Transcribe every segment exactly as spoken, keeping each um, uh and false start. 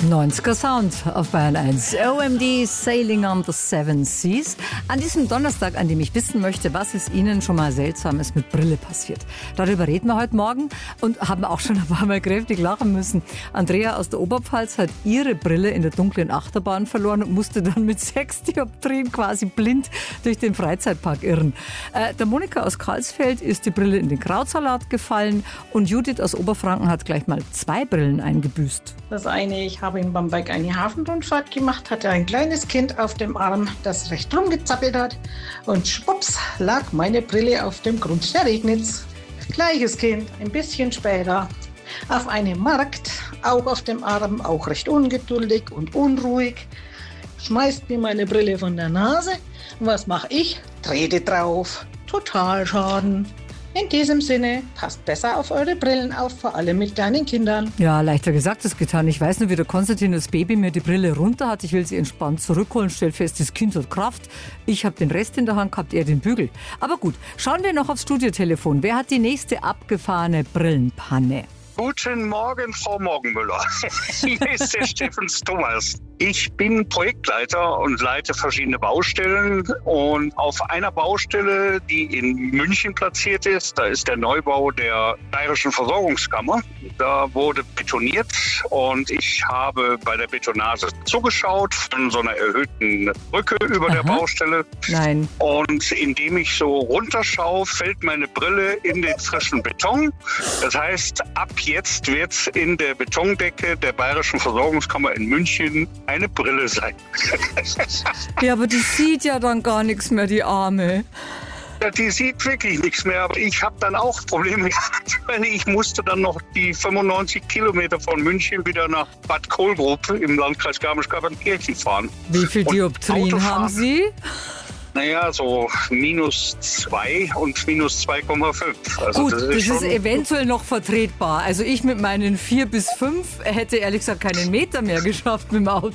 neunziger Sound auf Bayern eins. O M D Sailing on the Seven Seas. An diesem Donnerstag, an dem ich wissen möchte, was ist Ihnen schon mal Seltsames mit Brille passiert. Darüber reden wir heute Morgen und haben auch schon ein paar Mal kräftig lachen müssen. Andrea aus der Oberpfalz hat ihre Brille in der dunklen Achterbahn verloren und musste dann mit sechs Dioptrien quasi blind durch den Freizeitpark irren. Äh, der Monika aus Karlsfeld ist die Brille in den Krautsalat gefallen und Judith aus Oberfranken hat gleich mal zwei Brillen eingebüßt. Das eine, ich habe in Bamberg eine Hafenrundfahrt gemacht, hatte ein kleines Kind auf dem Arm, das recht rumgezappelt hat und schwupps lag meine Brille auf dem Grund der Regnitz. Gleiches Kind, ein bisschen später, auf einem Markt, auch auf dem Arm, auch recht ungeduldig und unruhig, schmeißt mir meine Brille von der Nase und was mache ich? Trete drauf, Totalschaden. In diesem Sinne, passt besser auf eure Brillen auf, vor allem mit kleinen Kindern. Ja, leichter gesagt als getan. Ich weiß nur, wie der Konstantin das Baby mir die Brille runter hat. Ich will sie entspannt zurückholen, stell fest, das Kind hat Kraft. Ich habe den Rest in der Hand gehabt, er den Bügel. Aber gut, schauen wir noch aufs Studiotelefon. Wer hat die nächste abgefahrene Brillenpanne? Guten Morgen, Frau Morgenmüller. Hier ist der Steffen Thomas. Ich bin Projektleiter und leite verschiedene Baustellen. Und auf einer Baustelle, die in München platziert ist, da ist der Neubau der Bayerischen Versorgungskammer. Da wurde betoniert und ich habe bei der Betonage zugeschaut von so einer erhöhten Brücke über Aha. der Baustelle. Nein. Und indem ich so runterschaue, fällt meine Brille in den frischen Beton. Das heißt, ab jetzt wird in der Betondecke der Bayerischen Versorgungskammer in München eine Brille sein. Ja, aber die sieht ja dann gar nichts mehr, die Arme. Ja, die sieht wirklich nichts mehr, aber ich habe dann auch Probleme gehabt, weil ich musste dann noch die fünfundneunzig Kilometer von München wieder nach Bad Kohlgrub im Landkreis Garmisch-Partenkirchen fahren. Wie viel Dioptrien haben Sie? Naja, so minus zwei und minus zwei Komma fünf. Also Gut, das ist, das schon ist eventuell noch vertretbar. Also ich mit meinen vier bis fünf hätte ehrlich gesagt keinen Meter mehr geschafft mit dem Auto.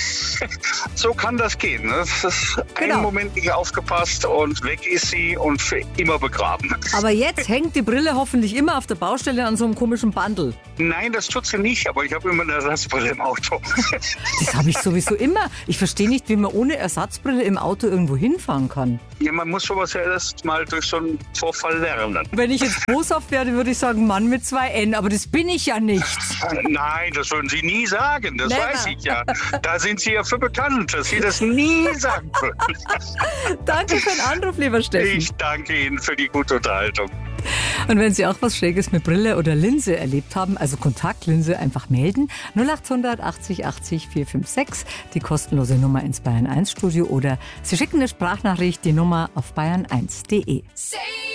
So kann das gehen. Ne? Das ist Genau. einen Moment nicht aufgepasst und weg ist sie und für immer begraben. Aber jetzt hängt die Brille hoffentlich immer auf der Baustelle an so einem komischen Bandel. Nein, das tut sie nicht, aber ich habe immer eine Ersatzbrille im Auto. Das habe ich sowieso immer. Ich verstehe nicht, wie man ohne Ersatzbrille im Auto irgendwo hinfahren kann. Ja, man muss sowas ja erst mal durch so einen Vorfall lernen. Wenn ich jetzt boshaft werde, würde ich sagen Mann mit zwei N, aber das bin ich ja nicht. Nein, das würden Sie nie sagen, das Never. weiß ich ja. Da sind Sie ja für bekannt, dass Sie das nie sagen würden. Danke für den Anruf, lieber Steffen. Ich danke Ihnen für die gute Unterhaltung. Und wenn Sie auch was Schräges mit Brille oder Linse erlebt haben, also Kontaktlinse, einfach melden. null acht hundert achtzig achtzig vier fünf sechs, die kostenlose Nummer ins Bayern eins Studio oder Sie schicken eine Sprachnachricht, die Nummer auf bayern eins punkt de.